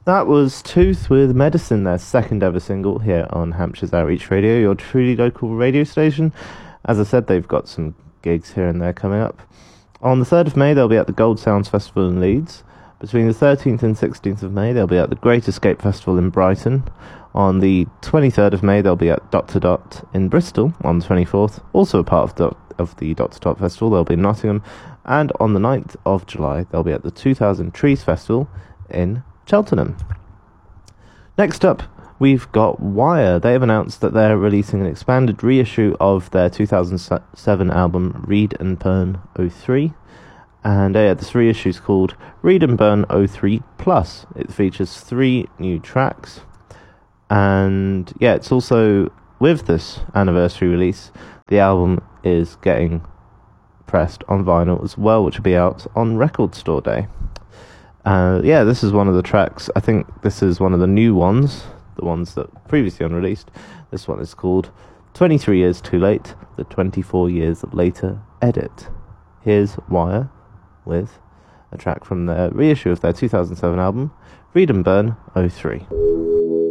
That was Tooth with Medicine, their second ever single here on Hampshire's Outreach Radio, your truly local radio station. As I said, they've got some gigs here and there coming up. On the 3rd of May, they'll be at the Gold Sounds Festival in Leeds. Between the 13th and 16th of May, they'll be at the Great Escape Festival in Brighton. On the 23rd of May, they'll be at Dot to Dot in Bristol on the 24th. Also a part of the Dot to Dot Festival, they'll be in Nottingham. And on the 9th of July, they'll be at the 2000 Trees Festival in Cheltenham. Next up, we've got Wire. They have announced that they're releasing an expanded reissue of their 2007 album Read and Burn 03. And this reissue is called Read and Burn 03 Plus. It features 3 new tracks. And it's also, with this anniversary release, the album is getting pressed on vinyl as well, which will be out on Record Store Day. This is one of the tracks. I think this is one of the new ones, the ones that previously unreleased. This one is called 23 Years Too Late, the 24 Years Later Edit. Here's Wire with a track from the reissue of their 2007 album, Read and Burn 03.